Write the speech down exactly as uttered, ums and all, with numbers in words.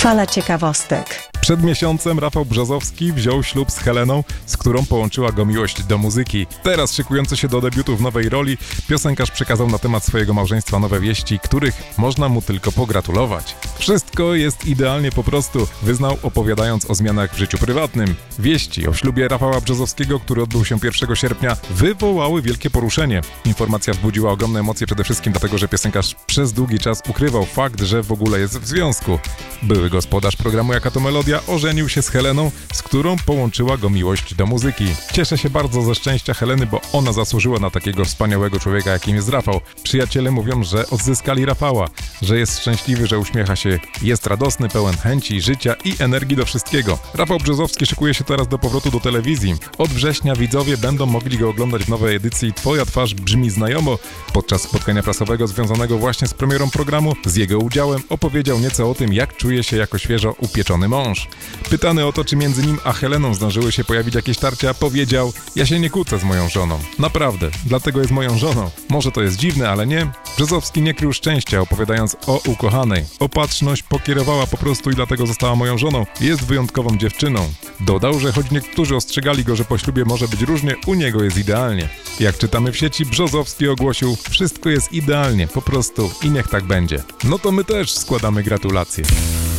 Fala ciekawostek. Przed miesiącem Rafał Brzozowski wziął ślub z Heleną, z którą połączyła go miłość do muzyki. Teraz, szykujący się do debiutu w nowej roli, piosenkarz przekazał na temat swojego małżeństwa nowe wieści, których można mu tylko pogratulować. Wszystko jest idealnie po prostu, wyznał, opowiadając o zmianach w życiu prywatnym. Wieści o ślubie Rafała Brzozowskiego, który odbył się pierwszego sierpnia, wywołały wielkie poruszenie. Informacja wzbudziła ogromne emocje przede wszystkim dlatego, że piosenkarz przez długi czas ukrywał fakt, że w ogóle jest w związku. Były gospodarz programu Jaka to Melodia ożenił się z Heleną, z którą połączyła go miłość do muzyki. Cieszę się bardzo ze szczęścia Heleny, bo ona zasłużyła na takiego wspaniałego człowieka, jakim jest Rafał. Przyjaciele mówią, że odzyskali Rafała, że jest szczęśliwy, że uśmiecha się, jest radosny, pełen chęci, życia i energii do wszystkiego. Rafał Brzozowski szykuje się teraz do powrotu do telewizji. Od września widzowie będą mogli go oglądać w nowej edycji Twoja twarz brzmi znajomo. Podczas spotkania prasowego związanego właśnie z premierą programu, z jego udziałem opowiedział nieco o tym, jak czuje się jako świeżo upieczony mąż. Pytany o to, czy między nim a Heleną zdążyły się pojawić jakieś tarcia, powiedział: ja się nie kłócę z moją żoną. Naprawdę, dlatego jest moją żoną. Może to jest dziwne, ale nie. Brzozowski nie krył szczęścia, opowiadając o ukochanej. Opatrzność pokierowała po prostu i dlatego została moją żoną. Jest wyjątkową dziewczyną. Dodał, że choć niektórzy ostrzegali go, że po ślubie może być różnie, u niego jest idealnie. Jak czytamy w sieci, Brzozowski ogłosił: wszystko jest idealnie, po prostu i niech tak będzie. No to my też składamy gratulacje.